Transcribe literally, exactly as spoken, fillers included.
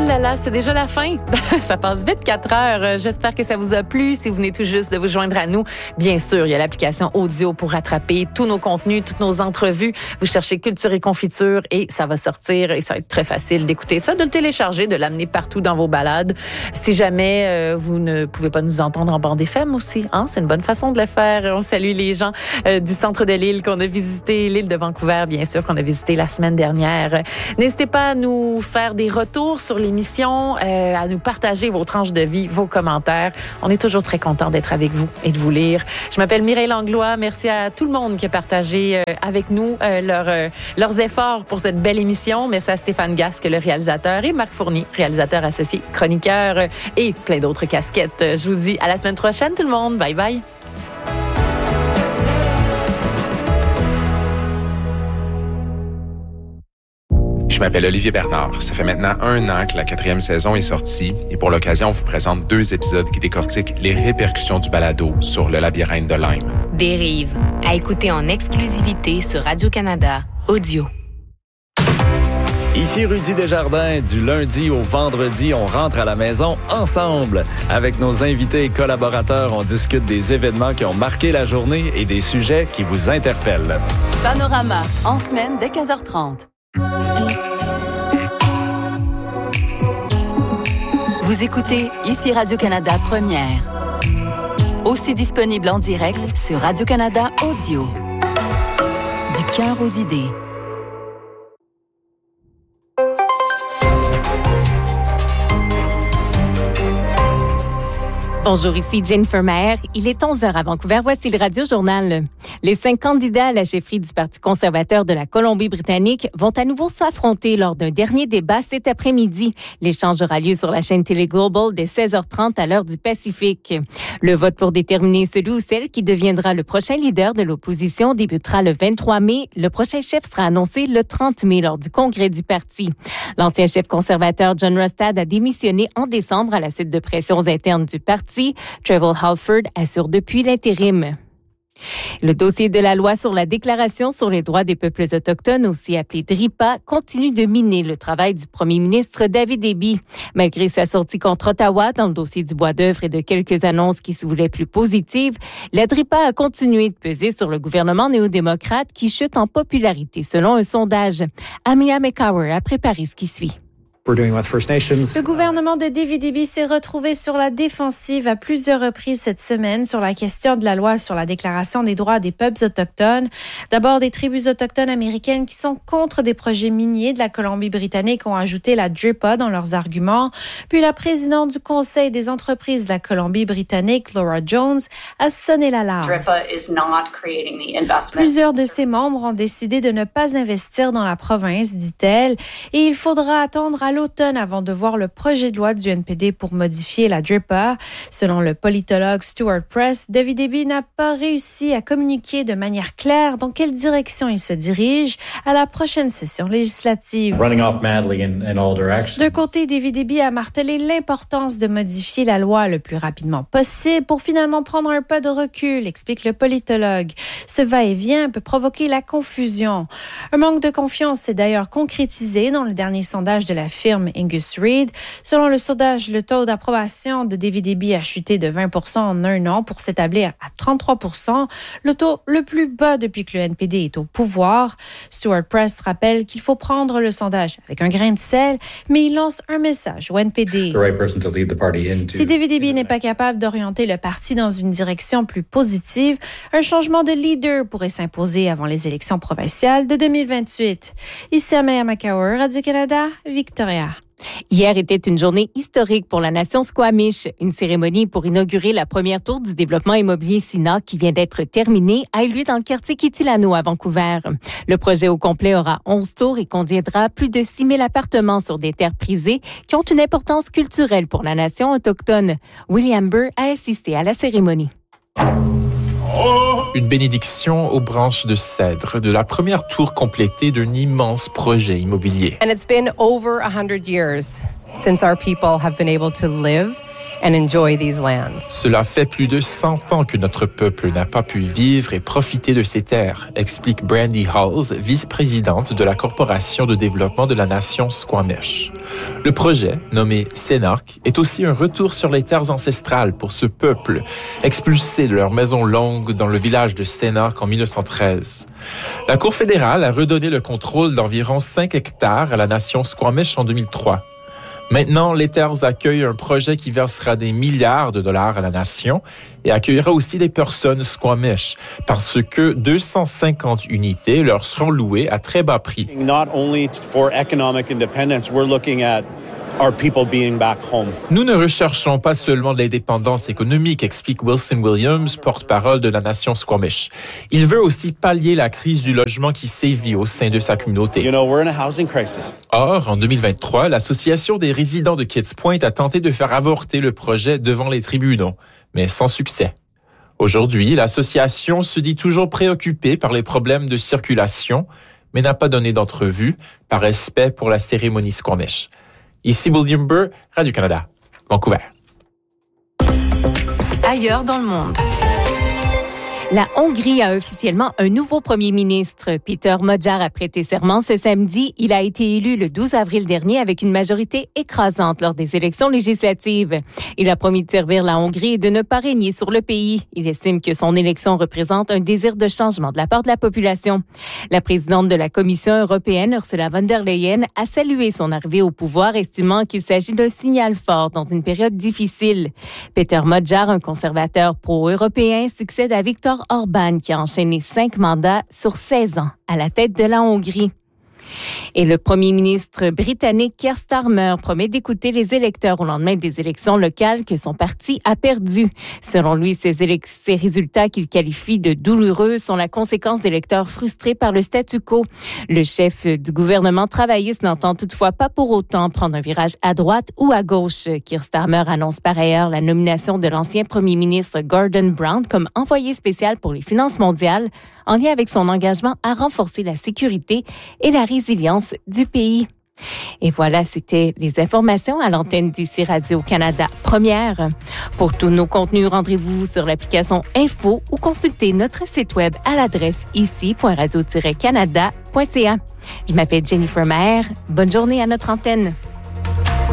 là là, c'est déjà la fin. Ça passe vite, quatre heures. J'espère que ça vous a plu. Si vous venez tout juste de vous joindre à nous, bien sûr, il y a l'application audio pour rattraper tous nos contenus, toutes nos entrevues. Vous cherchez Culture et Confiture et ça va sortir et ça va être très facile d'écouter ça, de le télécharger, de l'amener partout dans vos balades. Si jamais euh, vous ne pouvez pas nous entendre en bande F M aussi, hein, c'est une bonne façon de le faire. On salue les gens euh, du centre de l'île qu'on a visité, l'île de Vancouver, bien sûr, qu'on a visité la semaine dernière. N'hésitez pas à nous faire des retours sur l'émission, euh, à nous partager vos tranches de vie, vos commentaires. On est toujours très contents d'être avec vous et de vous lire. Je m'appelle Mireille Langlois. Merci à tout le monde qui a partagé euh, avec nous euh, leur, euh, leurs efforts pour cette belle émission. Merci à Stéphane Gasque, le réalisateur, et Marc Fournier, réalisateur associé, chroniqueur euh, et plein d'autres casquettes. Je vous dis à la semaine prochaine, tout le monde. Bye bye. Je m'appelle Olivier Bernard. Ça fait maintenant un an que la quatrième saison est sortie et pour l'occasion, on vous présente deux épisodes qui décortiquent les répercussions du balado sur le labyrinthe de Lyme. Dérive, à écouter en exclusivité sur Radio-Canada Audio. Ici Rudy Desjardins. Du lundi au vendredi, on rentre à la maison ensemble. Avec nos invités et collaborateurs, on discute des événements qui ont marqué la journée et des sujets qui vous interpellent. Panorama, en semaine dès quinze heures trente. Vous écoutez ici Radio-Canada Première. Aussi disponible en direct sur Radio-Canada Audio. Du cœur aux idées. Bonjour, ici Jennifer Maher. Il est onze heures à Vancouver. Voici le Radio-Journal. Les cinq candidats à la chefferie du Parti conservateur de la Colombie-Britannique vont à nouveau s'affronter lors d'un dernier débat cet après-midi. L'échange aura lieu sur la chaîne Télé Global dès seize heures trente à l'heure du Pacifique. Le vote pour déterminer celui ou celle qui deviendra le prochain leader de l'opposition débutera le vingt-trois mai. Le prochain chef sera annoncé le trente mai lors du congrès du parti. L'ancien chef conservateur John Rustad a démissionné en décembre à la suite de pressions internes du parti. Trevor Halford assure depuis l'intérim. Le dossier de la loi sur la Déclaration sur les droits des peuples autochtones, aussi appelée D R I P A, continue de miner le travail du premier ministre David Eby. Malgré sa sortie contre Ottawa dans le dossier du bois d'œuvre et de quelques annonces qui se voulaient plus positives, la D R I P A a continué de peser sur le gouvernement néo-démocrate qui chute en popularité selon un sondage. Amelia McCower a préparé ce qui suit. Le gouvernement de David Eby s'est retrouvé sur la défensive à plusieurs reprises cette semaine sur la question de la loi sur la Déclaration des droits des peuples autochtones. D'abord, des tribus autochtones américaines qui sont contre des projets miniers de la Colombie-Britannique ont ajouté la D R I P A dans leurs arguments. Puis la présidente du Conseil des entreprises de la Colombie-Britannique, Laura Jones, a sonné l'alarme. Plusieurs de ses membres ont décidé de ne pas investir dans la province, dit-elle, et il faudra attendre à l'automne avant de voir le projet de loi du N P D pour modifier la D R I P A. Selon le politologue Stuart Press, David Eby n'a pas réussi à communiquer de manière claire dans quelle direction il se dirige à la prochaine session législative. D'un côté, David Eby a martelé l'importance de modifier la loi le plus rapidement possible pour finalement prendre un pas de recul, explique le politologue. Ce va-et-vient peut provoquer la confusion. Un manque de confiance s'est d'ailleurs concrétisé dans le dernier sondage de la firme Angus Reid. Selon le sondage, le taux d'approbation de David Eby a chuté de vingt pour cent en un an pour s'établir à trente-trois pour cent, le taux le plus bas depuis que le N P D est au pouvoir. Stuart Press rappelle qu'il faut prendre le sondage avec un grain de sel, mais il lance un message au N P D. Si David Eby n'est pas capable d'orienter le parti dans une direction plus positive, un changement de leader pourrait s'imposer avant les élections provinciales de deux mille vingt-huit. Ici Amelia McCower, Radio-Canada, Victoria. Hier était une journée historique pour la nation Squamish. Une cérémonie pour inaugurer la première tour du développement immobilier Sina qui vient d'être terminée a eu lieu dans le quartier Kitilano à Vancouver. Le projet au complet aura onze tours et contiendra plus de six mille appartements sur des terres prisées qui ont une importance culturelle pour la nation autochtone. William Burr a assisté à la cérémonie. Une bénédiction aux branches de cèdre de la première tour complétée d'un immense projet immobilier. And it's been over one hundred years since our people have been able to live and enjoy these lands. Cela fait plus de cent ans que notre peuple n'a pas pu vivre et profiter de ces terres, explique Brandy Halls, vice-présidente de la Corporation de développement de la nation Squamish. Le projet, nommé Cénac, est aussi un retour sur les terres ancestrales pour ce peuple, expulsé de leur maison longue dans le village de Cénac en mille neuf cent treize. La Cour fédérale a redonné le contrôle d'environ cinq hectares à la nation Squamish en deux mille trois. Maintenant, les terres accueillent un projet qui versera des milliards de dollars à la nation et accueillera aussi des personnes Squamish parce que deux cent cinquante unités leur seront louées à très bas prix. Not only for economic independence, we're looking at our people being back home. Nous ne recherchons pas seulement de l'indépendance économique, explique Wilson Williams, porte-parole de la nation Squamish. Il veut aussi pallier la crise du logement qui sévit au sein de sa communauté. You know, we're in a housing crisis. Or, en deux mille vingt-trois, l'Association des résidents de Kids Point a tenté de faire avorter le projet devant les tribunaux, mais sans succès. Aujourd'hui, l'association se dit toujours préoccupée par les problèmes de circulation, mais n'a pas donné d'entrevue par respect pour la cérémonie Squamish. Ici William Burr, Radio-Canada, Vancouver. Ailleurs dans le monde. La Hongrie a officiellement un nouveau premier ministre. Péter Magyar a prêté serment ce samedi. Il a été élu le douze avril dernier avec une majorité écrasante lors des élections législatives. Il a promis de servir la Hongrie et de ne pas régner sur le pays. Il estime que son élection représente un désir de changement de la part de la population. La présidente de la Commission européenne, Ursula von der Leyen, a salué son arrivée au pouvoir, estimant qu'il s'agit d'un signal fort dans une période difficile. Péter Magyar, un conservateur pro-européen, succède à Viktor Orbán, qui a enchaîné cinq mandats sur seize ans à la tête de la Hongrie. Et le premier ministre britannique Keir Starmer promet d'écouter les électeurs au lendemain des élections locales que son parti a perdues. Selon lui, ces, élec- ces résultats qu'il qualifie de douloureux sont la conséquence d'électeurs frustrés par le statu quo. Le chef du gouvernement travailliste n'entend toutefois pas pour autant prendre un virage à droite ou à gauche. Keir Starmer annonce par ailleurs la nomination de l'ancien premier ministre Gordon Brown comme envoyé spécial pour les finances mondiales, en lien avec son engagement à renforcer la sécurité et la résilience du pays. Et voilà, c'était les informations à l'antenne d'ici Radio-Canada Première. Pour tous nos contenus, rendez-vous sur l'application Info ou consultez notre site web à l'adresse ici point radio tiret canada point c a. Je m'appelle Jennifer Maher. Bonne journée à notre antenne.